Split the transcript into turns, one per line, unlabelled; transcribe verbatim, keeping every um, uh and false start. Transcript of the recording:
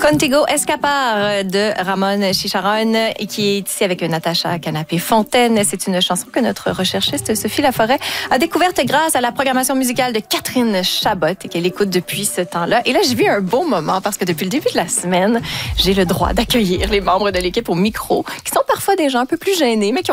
Contigo Escapar de Ramon Chicharon et qui est ici avec Natacha Canapé-Fontaine. C'est une chanson que notre recherchiste Sophie Laforêt a découverte grâce à la programmation musicale de Catherine Chabot et qu'elle écoute depuis ce temps-là. Et là, j'ai vu un beau moment parce que depuis le début de la semaine, j'ai le droit d'accueillir les membres de l'équipe au micro qui sont parfois des gens un peu plus gênés, mais qui